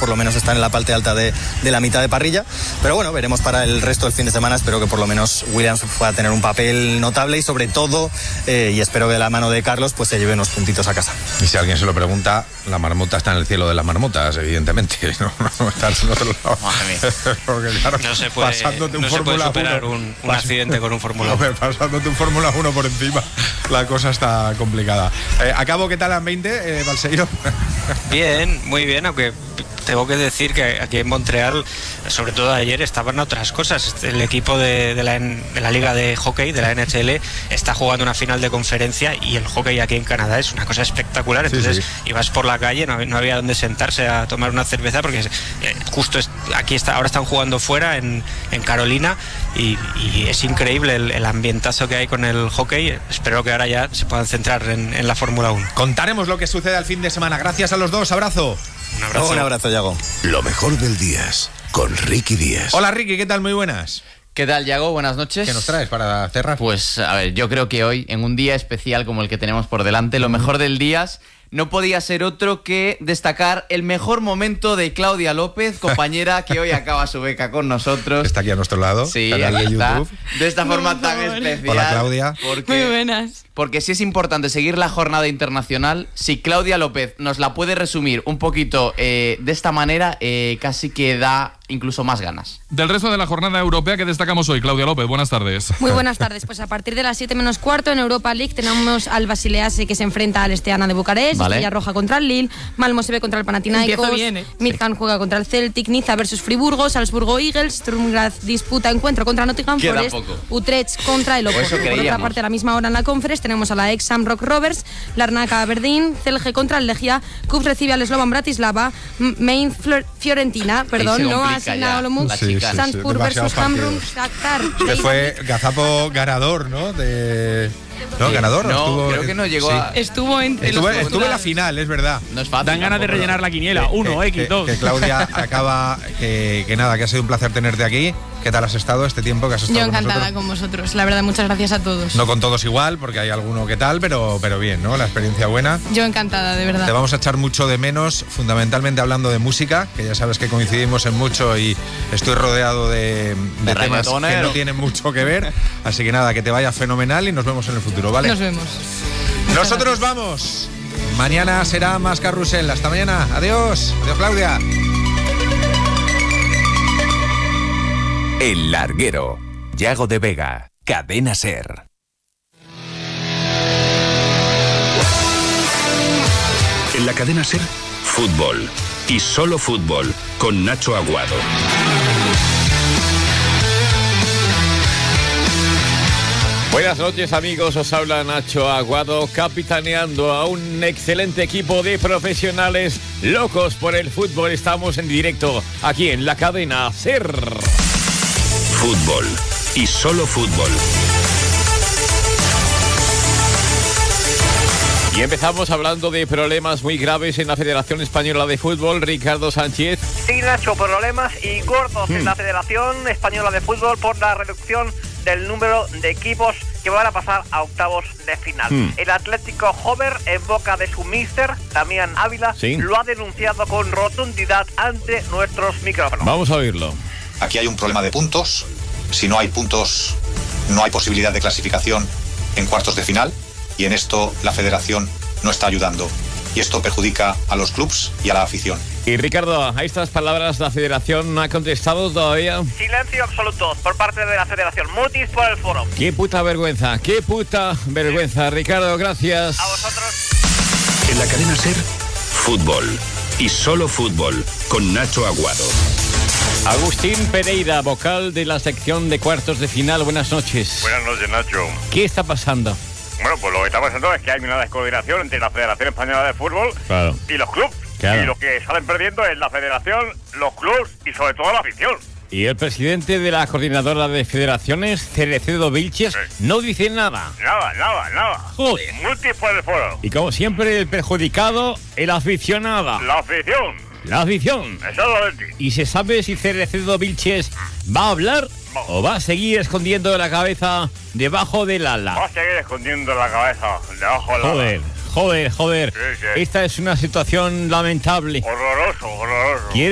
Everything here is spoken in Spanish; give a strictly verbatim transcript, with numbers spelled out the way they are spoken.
por lo menos están en la parte alta de, de la mitad de parrilla. Pero bueno, veremos para el resto del fin de semana. Espero que por lo menos Williams pueda tener un papel notable y sobre todo, eh, y espero que de la mano de Carlos, pues se lleve unos puntitos a casa. Y si alguien se lo pregunta, la marmota está en el cielo de las marmotas, evidentemente. No, no está en otro lado. Madre mía. Porque, claro, no se puede, pasándote un no se puede superar uno, un, un accidente con un Fórmula uno. Pasándote un Fórmula uno por encima, la cosa está complicada. Eh, acabo, ¿qué tal las veinte, eh, Balseiro? Bien, muy bien, aunque tengo que decir que aquí en Montreal, sobre todo ayer, estaban otras cosas. El equipo de, de, la, de la Liga de Hockey, de la N H L, está jugando una final de conferencia y el hockey aquí en Canadá es una cosa espectacular. Entonces, sí, sí. ibas por la calle, no, no había dónde sentarse a tomar una cerveza porque eh, justo es, aquí está, ahora están jugando fuera en, en Carolina y, y es increíble el, el ambientazo que hay con el hockey. Espero que ahora ya se puedan centrar en, en la Fórmula uno. Contaremos lo que sucede al fin de semana. Gracias a los dos, abrazo. Un abrazo. Un abrazo, Yago. Lo mejor del Díaz con Ricky Díaz. Hola Ricky, ¿qué tal? Muy buenas. ¿Qué tal, Yago? Buenas noches. ¿Qué nos traes para cerrar? Pues, a ver, yo creo que hoy, en un día especial como el que tenemos por delante, lo mejor del Díaz no podía ser otro que destacar el mejor momento de Claudia López, compañera que hoy acaba su beca con nosotros. Está aquí a nuestro lado. Sí, canal de está. YouTube. De esta forma no, tan favor. especial. Hola, Claudia. Porque, Muy buenas. Porque sí es importante seguir la jornada internacional. Si Claudia López nos la puede resumir un poquito eh, de esta manera, eh, casi que da incluso más ganas. Del resto de la jornada europea que destacamos hoy, Claudia López, buenas tardes. Muy buenas tardes. Pues a partir de las siete menos cuarto en Europa League tenemos al Basilease que se enfrenta al Esteana de Bucarest, Vale. Estrella Roja contra el Lille, Malmo se ve contra el Panathinaikos, bien, Midtjylland juega contra el Celtic, Niza versus Friburgo, Salzburgo Eagles, Sturm Graz disputa encuentro contra Nottingham Queda Forest, poco. Utrecht contra el O eso Oporto. Por otra creíamos. parte, a la misma hora en la Conference tenemos a la ex Shamrock Rovers, Larnaca Aberdeen, Celje contra el Legia, Kup recibe al Slovan Bratislava, M- Main Flor- Fiorentina, perdón, se no complica ha ya asignado Olomouc, la chica. sí, Salzburg demasiados versus Hamrun, partidos. Shakhtar. Que fue Gazapo ganador, ¿no? De... ¿No? ¿Ganador? No, Estuvo... creo que no llegó sí. a... Estuvo entre Estuve, los estuve en la postulados. final, es verdad. No es fácil. Dan ganas de tampoco, rellenar la quiniela. Que- Uno, que- X, dos. Que, que Claudia acaba, que, que nada, que ha sido un placer tenerte aquí. ¿Qué tal has estado este tiempo que has estado Yo con encantada nosotros? con vosotros, la verdad, muchas gracias a todos. No con todos igual, porque hay alguno que tal, pero, pero bien, ¿no? La experiencia buena. Yo encantada, de verdad. Te vamos a echar mucho de menos, fundamentalmente hablando de música, que ya sabes que coincidimos en mucho y estoy rodeado de, de De temas que reggaetonero. no tienen mucho que ver. Así que nada, que te vaya fenomenal y nos vemos en el futuro, ¿vale? Nos vemos. Nosotros vamos. Mañana será más carrusel. Hasta mañana. Adiós. Adiós, Claudia. El Larguero. Yago de Vega. Cadena Ser. En la Cadena Ser, fútbol. Y solo fútbol. Con Nacho Aguado. Buenas noches, amigos, os habla Nacho Aguado, capitaneando a un excelente equipo de profesionales locos por el fútbol. Estamos en directo aquí en la Cadena Ser. Fútbol. Y solo fútbol. Y empezamos hablando de problemas muy graves en la Federación Española de Fútbol. Ricardo Sánchez. Sí, Nacho, problemas y gordos Hmm. en la Federación Española de Fútbol por la reducción del número de equipos que van a pasar a octavos de final. Hmm. El Atlético Hover, en boca de su míster, Damián Ávila, Sí. lo ha denunciado con rotundidad ante nuestros micrófonos. Vamos a oírlo. Aquí hay un problema de puntos. Si no hay puntos, no hay posibilidad de clasificación en cuartos de final. Y en esto la federación no está ayudando. Y esto perjudica a los clubs y a la afición. Y Ricardo, a estas palabras la Federación no ha contestado todavía. Silencio absoluto por parte de la Federación. Mutis por el foro. Qué puta vergüenza, qué puta vergüenza. Ricardo, gracias. A vosotros. En la Cadena Ser, fútbol. Y solo fútbol. Con Nacho Aguado. Agustín Pereira, vocal de la sección de cuartos de final. Buenas noches. Buenas noches, Nacho. ¿Qué está pasando? Bueno, pues lo que está pasando es que hay una descoordinación entre la Federación Española de Fútbol Claro. y los clubes. Claro. Y lo que salen perdiendo es la Federación, los clubes y sobre todo la afición. Y el presidente de la coordinadora de federaciones, Cerecedo Vilches, no dice nada. Nada, nada, nada. Joder. Mutis por el foro. Y como siempre, el perjudicado, el aficionado. La afición. La afición. Exactamente. ¿Y se sabe si Cerecedo Vilches va a hablar o va a seguir escondiendo la cabeza debajo del Va ala? a seguir escondiendo la cabeza debajo de la... Joder, joder, joder. Sí, sí. Esta es una situación lamentable. Horroroso, horroroso. ¿Quiere